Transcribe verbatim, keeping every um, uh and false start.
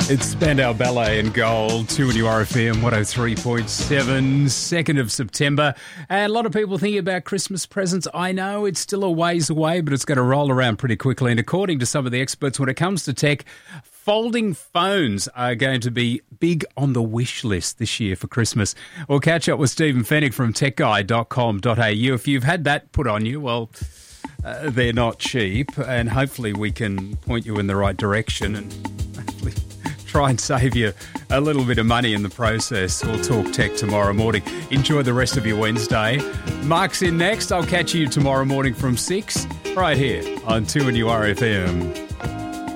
It's Spandau Ballet and Gold, two N U R F M, one oh three point seven, second of September. And a lot of people thinking about Christmas presents. I know it's still a ways away, but it's going to roll around pretty quickly. And according to some of the experts, when it comes to tech, folding phones are going to be big on the wish list this year for Christmas. We'll catch up with Stephen Fennick from tech guide dot com dot a u. If you've had that put on you, well, uh, they're not cheap, and hopefully we can point you in the right direction and hopefully try and save you a little bit of money in the process. We'll talk tech tomorrow morning. Enjoy the rest of your Wednesday. Mark's in next. I'll catch you tomorrow morning from six right here on two N U R F M.